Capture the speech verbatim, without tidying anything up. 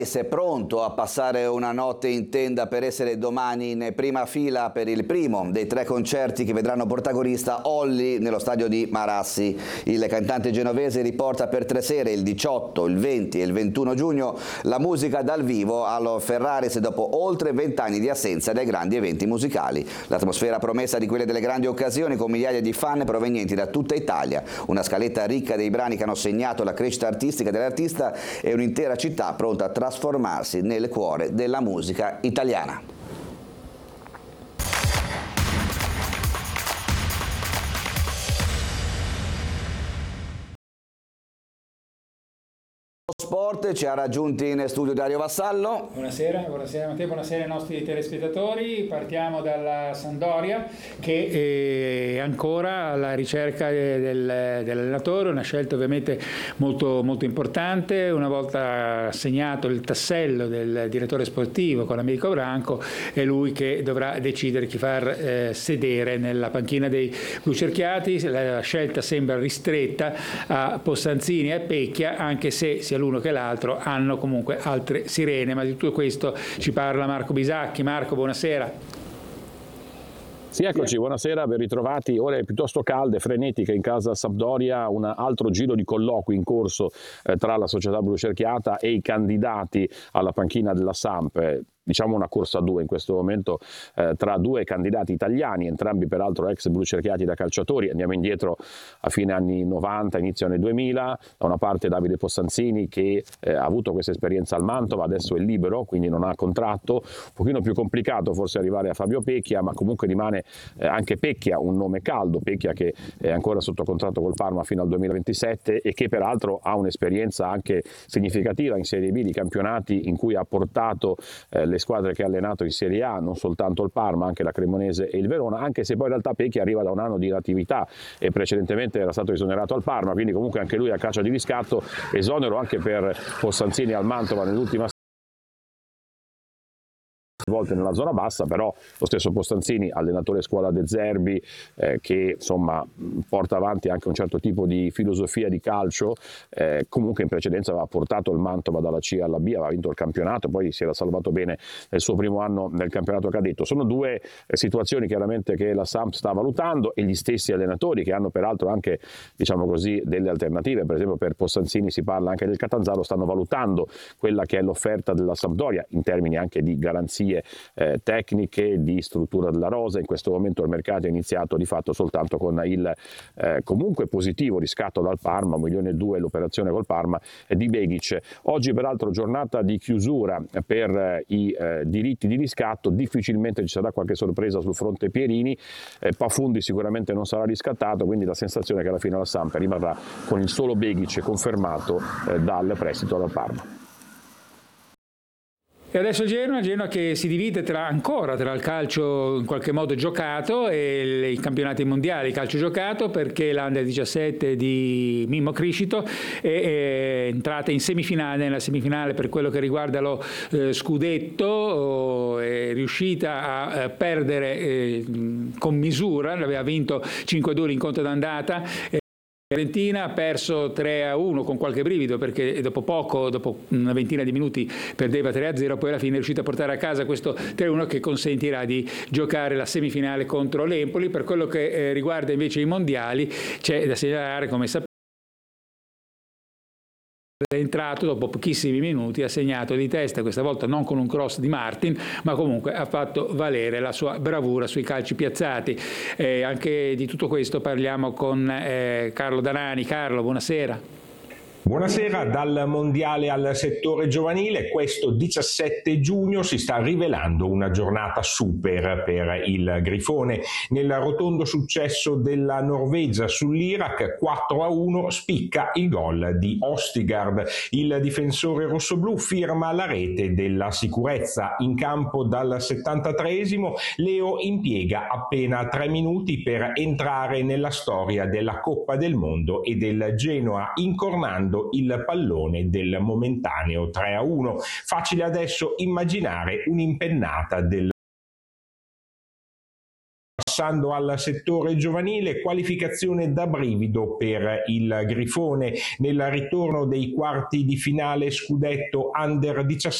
Sei pronto a passare una notte in tenda per essere domani in prima fila per il primo dei tre concerti che vedranno protagonista Olly nello stadio di Marassi. Il cantante genovese riporta per tre sere, il diciotto, il venti e il ventuno giugno, la musica dal vivo allo Ferraris dopo oltre vent'anni di assenza dai grandi eventi musicali. L'atmosfera promessa di quelle delle grandi occasioni con migliaia di fan provenienti da tutta Italia, una scaletta ricca dei brani che hanno segnato la crescita artistica dell'artista e un'intera città pronta a trasformarsi trasformarsi nel cuore della musica italiana. Sport ci ha raggiunti in studio Dario Vassallo. Buonasera, buonasera Matteo, buonasera ai nostri telespettatori. Partiamo dalla Sampdoria che è ancora alla ricerca del, dell'allenatore, una scelta ovviamente molto, molto importante. Una volta assegnato il tassello del direttore sportivo con Americo Branco, è lui che dovrà decidere chi far eh, sedere nella panchina dei blucerchiati. La scelta sembra ristretta a Possanzini e a Pecchia, anche se sia l'uno che l'altro hanno comunque altre sirene, ma di tutto questo ci parla Marco Bisacchi. Marco, buonasera. Sì, eccoci, buonasera, ben ritrovati. Ore piuttosto calde, frenetiche in casa Sampdoria, un altro giro di colloqui in corso eh, tra la società blucerchiata e i candidati alla panchina della Samp. Diciamo una corsa a due in questo momento eh, tra due candidati italiani, entrambi peraltro ex blucerchiati da calciatori. Andiamo indietro a fine anni novanta, inizio anni duemila. Da una parte Davide Possanzini che eh, ha avuto questa esperienza al Mantova, adesso è libero, quindi non ha contratto. Un pochino più complicato forse arrivare a Fabio Pecchia, ma comunque rimane eh, anche Pecchia un nome caldo. Pecchia che è ancora sotto contratto col Parma fino al duemilaventisette e che peraltro ha un'esperienza anche significativa in Serie B di campionati in cui ha portato eh, le squadre che ha allenato in Serie A, non soltanto il Parma, anche la Cremonese e il Verona, anche se poi in realtà Pecchia arriva da un anno di inattività e precedentemente era stato esonerato al Parma, quindi comunque anche lui a caccia di riscatto. Esonero anche per Possanzini al Mantova nell'ultima volte nella zona bassa, però lo stesso Possanzini, allenatore scuola De Zerbi, eh, che insomma porta avanti anche un certo tipo di filosofia di calcio, eh, comunque in precedenza aveva portato il Mantova dalla C alla B, aveva vinto il campionato, poi si era salvato bene nel suo primo anno nel campionato cadetto. Sono due eh, situazioni chiaramente che la Samp sta valutando e gli stessi allenatori che hanno peraltro anche, diciamo così, delle alternative. Per esempio per Possanzini si parla anche del Catanzaro, stanno valutando quella che è l'offerta della Sampdoria in termini anche di garanzie Eh, tecniche, di struttura della rosa. In questo momento il mercato è iniziato di fatto soltanto con il eh, comunque positivo riscatto dal Parma, un milione e due l'operazione col Parma eh, di Begic. Oggi peraltro giornata di chiusura per eh, i eh, diritti di riscatto, difficilmente ci sarà qualche sorpresa sul fronte Pierini, eh, Pafundi sicuramente non sarà riscattato, quindi la sensazione è che alla fine la Samp rimarrà con il solo Begic confermato eh, dal prestito dal Parma. E adesso Genoa, Genoa che si divide tra, ancora tra il calcio in qualche modo giocato e i campionati mondiali calcio giocato, perché l'Under diciassette di Mimmo Criscito è, è entrata in semifinale, nella semifinale per quello che riguarda lo eh, scudetto, è riuscita a eh, perdere eh, con misura, aveva vinto cinque a due l'incontro d'andata. Fiorentina ha perso tre a uno con qualche brivido, perché dopo poco, dopo una ventina di minuti perdeva tre a zero, poi alla fine è riuscita a portare a casa questo tre a uno che consentirà di giocare la semifinale contro l'Empoli. Per quello che eh, riguarda invece i mondiali c'è da segnalare, come sapete, è entrato dopo pochissimi minuti, ha segnato di testa, questa volta non con un cross di Martin, ma comunque ha fatto valere la sua bravura sui calci piazzati. Eh, anche di tutto questo parliamo con eh, Carlo Danani. Carlo, buonasera. Buonasera. Dal mondiale al settore giovanile, questo diciassette giugno si sta rivelando una giornata super per il Grifone. Nel rotondo successo della Norvegia sull'Iraq, quattro a uno, spicca il gol di Ostigard. Il difensore rossoblù firma la rete della sicurezza. In campo dal settantatreesimo, Leo impiega appena tre minuti per entrare nella storia della Coppa del Mondo e del Genoa, incornando il pallone del momentaneo tre a uno. Facile adesso immaginare un'impennata del Passando al settore giovanile, qualificazione da brivido per il Grifone nel ritorno dei quarti di finale scudetto under diciassette